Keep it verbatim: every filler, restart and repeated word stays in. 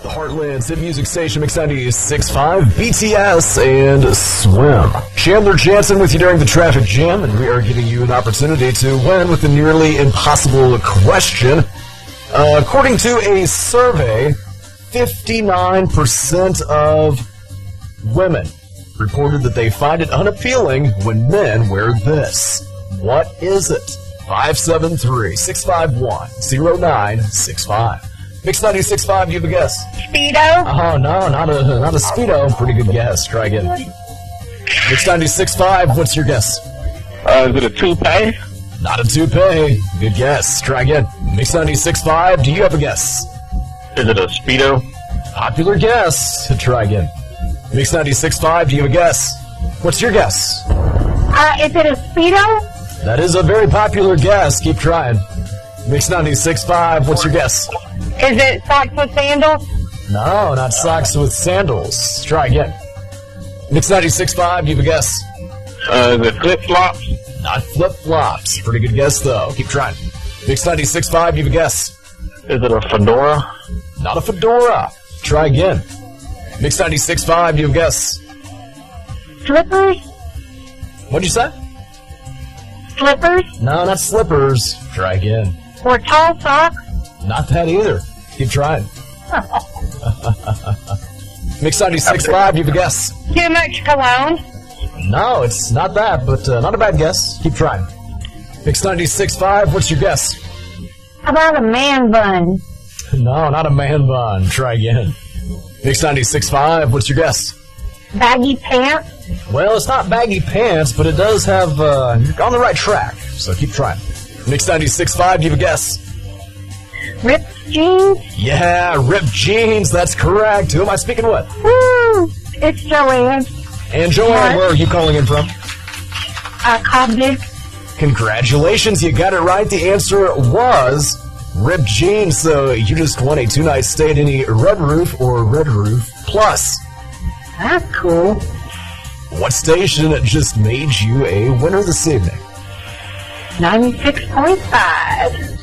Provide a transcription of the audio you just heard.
The Heartland's hit music station, Mix ninety-six point five, B T S, and Swim. Chandler Jansen with you during the traffic jam, and we are giving you an opportunity to win with a nearly impossible question. Uh, according to a survey, fifty-nine percent of women reported that they find it unappealing when men wear this. What is it? five seven three, six five one, zero nine six five. Mix ninety-six point five, you have a guess? Speedo? Oh, no, not a not a Speedo. Pretty good guess. Try again. Mix ninety-six point five, what's your guess? Uh, is it a toupee? Not a toupee. Good guess. Try again. Mix ninety-six point five, do you have a guess? Is it a Speedo? Popular guess. Try again. Mix ninety-six point five, do you have a guess? What's your guess? Uh, is it a Speedo? That is a very popular guess. Keep trying. Mix ninety-six point five, what's your guess? Is it socks with sandals? No, not socks with sandals. Try again. Mix ninety-six point five, do you have a guess? Uh, is it flip-flops? Not flip-flops. Pretty good guess, though. Keep trying. Mix ninety-six point five, do you have a guess? Is it a fedora? Not a fedora. Try again. Mix ninety-six point five, do you have a guess? Slippers? What'd you say? Slippers? No, not slippers. Try again. Or tall socks? Not that either. Keep trying. Mix ninety-six point five, do you have a guess? Too much cologne? No, it's not that, but uh, not a bad guess. Keep trying. Mix ninety-six point five, what's your guess? How about a man bun? No, not a man bun. Try again. Mix ninety-six point five, what's your guess? Baggy pants? Well, it's not baggy pants, but it does have, uh, you're on the right track, so keep trying. Mix ninety-six point five, do you have a guess? Ripped jeans? Yeah, ripped jeans, that's correct. Who am I speaking with? Woo! It's Joanne. And Joanne, What? where are you calling in from? Uh, Cobden. Congratulations, you got it right. The answer was ripped jeans, so you just won a two-night stay at any Red Roof or Red Roof Plus. That's cool. What station just made you a winner this evening? ninety-six point five.